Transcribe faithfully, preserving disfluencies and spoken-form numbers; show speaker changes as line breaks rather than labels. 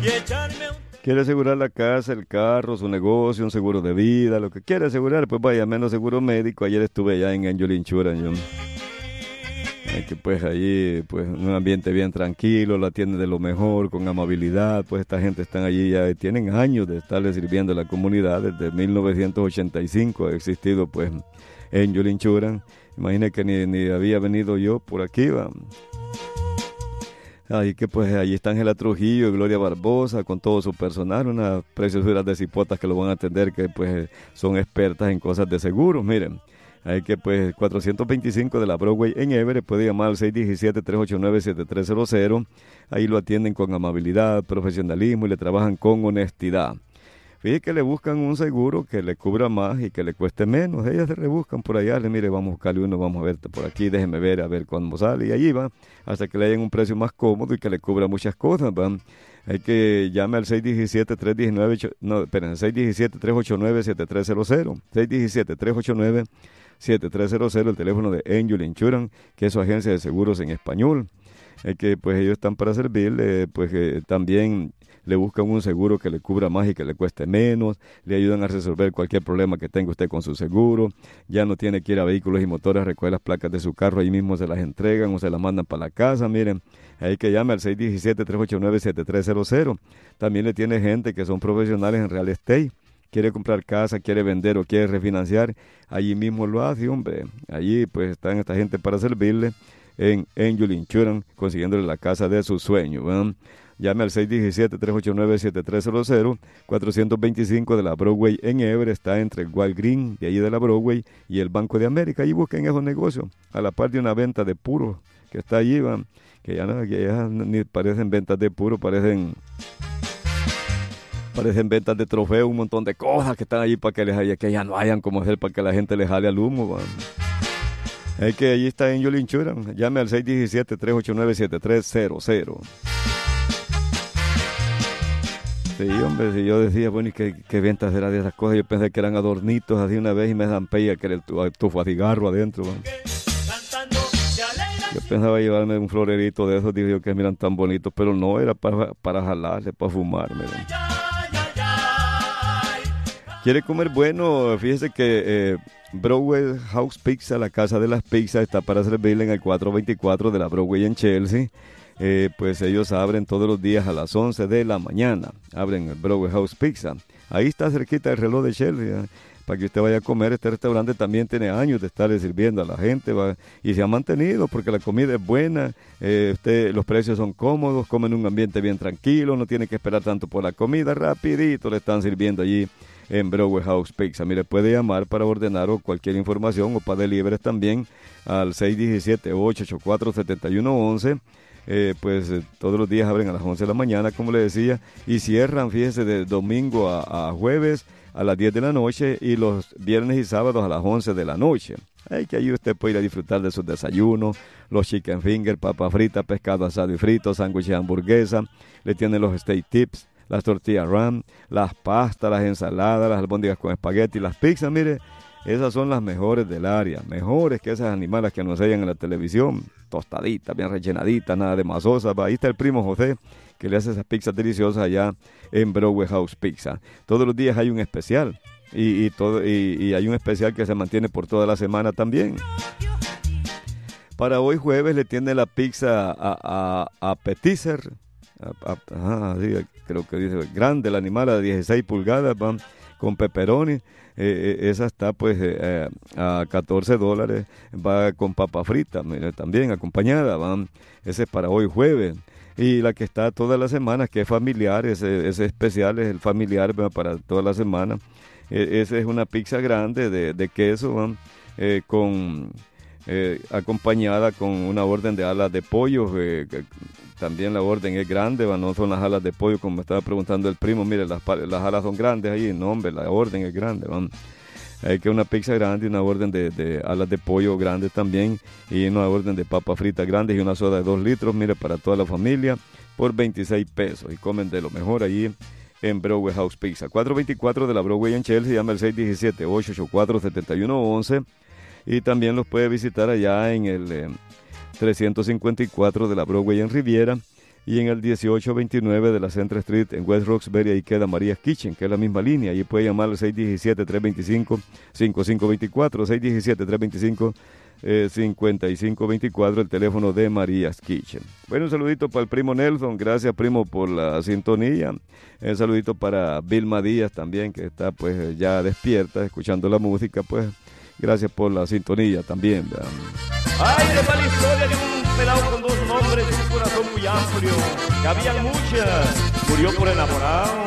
Quiere asegurar la casa, el carro, su negocio, un seguro de vida, lo que quiera asegurar, pues vaya, menos seguro médico. Ayer estuve allá en Angel Insurance, yo. Eh, que pues allí, pues un ambiente bien tranquilo, la atienden de lo mejor, con amabilidad. Pues esta gente están allí, ya tienen años de estarle sirviendo a la comunidad. Desde mil novecientos ochenta y cinco ha existido pues Angel Insurance. Imagínate que ni, ni había venido yo por aquí, va. Ahí que pues allí está Ángela Trujillo y Gloria Barbosa con todo su personal, unas preciosuras de cipotas que lo van a atender, que pues son expertas en cosas de seguros. Miren, hay que pues cuatrocientos veinticinco de la Broadway en Everett, puede llamar al seis uno siete, tres ocho nueve, siete tres cero cero. Ahí lo atienden con amabilidad, profesionalismo y le trabajan con honestidad. Fíjate que le buscan un seguro que le cubra más y que le cueste menos. Ellas se rebuscan por allá, le mire, vamos a buscarle uno, vamos a verte por aquí, déjeme ver, a ver cuándo sale. Y allí va, hasta que le hayan un precio más cómodo y que le cubra muchas cosas, ¿va? Hay que llame al seis uno siete, tres uno nueve, no, esperen, seis uno siete, tres ocho nueve, siete tres cero cero. seis uno siete, tres ocho nueve, siete tres cero cero, el teléfono de Angel Insurance, que es su agencia de seguros en español. Es que pues ellos están para servirle, pues eh, también le buscan un seguro que le cubra más y que le cueste menos, le ayudan a resolver cualquier problema que tenga usted con su seguro. Ya no tiene que ir a vehículos y motores, recoger las placas de su carro, ahí mismo se las entregan o se las mandan para la casa. Miren, hay que llame al seis uno siete, tres ocho nueve, siete tres cero cero. También le tiene gente que son profesionales en real estate. Quiere comprar casa, quiere vender o quiere refinanciar, allí mismo lo hace, hombre. Allí pues están esta gente para servirle en Angel Insurance, consiguiéndole la casa de sus sueños, ¿verdad? Llame al seis uno siete, tres ocho nueve, siete tres cero cero, cuatrocientos veinticinco de la Broadway en Everett, está entre el Walgreens de allí de la Broadway y el Banco de América. Allí busquen esos negocios, a la par de una venta de puro que está allí, ¿va? Que ya, no, que ya ni parecen ventas de puro, parecen... Parecen ventas de trofeo, un montón de cosas que están allí para que les haya, que ya no hayan como hacer para que la gente les jale al humo, ¿va? Es que allí está Angel Insurance. Llame al seis uno siete, tres ocho nueve, siete tres cero cero. Sí, hombre, si yo decía, bueno, ¿y qué, qué ventas era de esas cosas? Yo pensé que eran adornitos así una vez y me dan pella que era el tu, tufo a cigarro adentro, ¿va? Yo pensaba llevarme un florerito de esos, digo yo, que miran tan bonitos, pero no, era para, para jalarse, para fumar, miren. ¿Quiere comer bueno? Fíjese que eh, Broadway House Pizza, la casa de las pizzas, está para servirle en el cuatrocientos veinticuatro de la Broadway en Chelsea. Eh, pues ellos abren todos los días a las once de la mañana. Abren el Broadway House Pizza. Ahí está cerquita el reloj de Chelsea, ¿eh? Para que usted vaya a comer. Este restaurante también tiene años de estarle sirviendo a la gente, ¿va? Y se ha mantenido porque la comida es buena, eh, usted, los precios son cómodos, comen en un ambiente bien tranquilo, no tiene que esperar tanto por la comida, rapidito le están sirviendo allí en Broadway House Pizza. Mire, puede llamar para ordenar o cualquier información o para deliveries también al seis uno siete, ocho ocho cuatro, siete uno uno uno. Eh, pues eh, todos los días abren a las once de la mañana, como le decía, y cierran, fíjese, de domingo a, a jueves a las diez de la noche y los viernes y sábados a las once de la noche. Hay que ahí usted puede ir a disfrutar de sus desayunos, los chicken finger, papa frita, pescado asado y frito, sándwiches de hamburguesa, le tienen los steak tips, las tortillas ram, las pastas, las ensaladas, las albóndigas con espagueti, las pizzas, mire, esas son las mejores del área, mejores que esas animalas que nos hallan en la televisión, tostaditas, bien rellenaditas, nada de masosas. Ahí está el primo José, que le hace esas pizzas deliciosas allá en Broadway House Pizza. Todos los días hay un especial, y, y, todo, y, y hay un especial que se mantiene por toda la semana también. Para hoy jueves le tiene la pizza a, a, a appetizer, a, a, ah, sí, creo que dice grande, la animal a dieciséis pulgadas, van con pepperoni. Eh, eh, esa está pues eh, a catorce dólares, va con papa frita, mira, también acompañada, van. Ese es para hoy jueves. Y la que está toda la semana, que es familiar, ese, ese especial es el familiar, ¿va? Para toda la semana. Eh, esa es una pizza grande de, de queso, ¿va? Eh, con eh, acompañada con una orden de alas de pollo, eh, que también la orden es grande, ¿va? No son las alas de pollo como me estaba preguntando el primo, mire, las, las alas son grandes ahí, no hombre, la orden es grande, ¿va? Hay que una pizza grande y una orden de, de alas de pollo grandes también, y una orden de papas fritas grandes y una soda de dos litros, mire, para toda la familia, por veintiséis pesos, y comen de lo mejor allí en Broadway House Pizza. cuatrocientos veinticuatro de la Broadway en Chelsea, llama al seis uno siete, ocho ocho cuatro, siete uno uno uno, y también los puede visitar allá en el eh, trescientos cincuenta y cuatro de la Broadway en Riviera, Y en el dieciocho veintinueve de la Central Street en West Roxbury, ahí queda María's Kitchen, que es la misma línea. Allí puede llamar al seis uno siete, tres dos cinco, cinco cinco dos cuatro, seis uno siete, tres dos cinco, cinco cinco dos cuatro, el teléfono de María's Kitchen. Bueno, un saludito para el primo Nelson, gracias primo por la sintonía. Un saludito para Vilma Díaz también, que está pues ya despierta, escuchando la música, pues gracias por la sintonía también, ¿verdad?
Ay, de la historia de un pelado con dos nombres y un corazón muy amplio, que habían muchas, murió por enamorado.